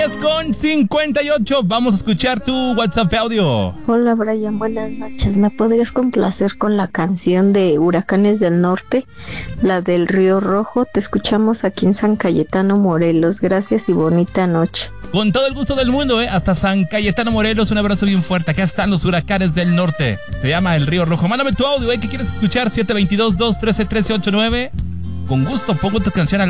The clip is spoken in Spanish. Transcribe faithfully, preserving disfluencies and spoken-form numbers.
Es con cincuenta y ocho, vamos a escuchar tu WhatsApp audio. Hola Brian, buenas noches. ¿Me podrías complacer con la canción de Huracanes del Norte, la del Río Rojo? Te escuchamos aquí en San Cayetano, Morelos. Gracias y bonita noche. Con todo el gusto del mundo, ¿eh? Hasta San Cayetano, Morelos, un abrazo bien fuerte. Acá están los Huracanes del Norte. Se llama El Río Rojo. Mándame tu audio, ¿eh? ¿Qué quieres escuchar? siete dos dos, dos uno tres, uno tres ocho nueve. Con gusto pongo tu canción al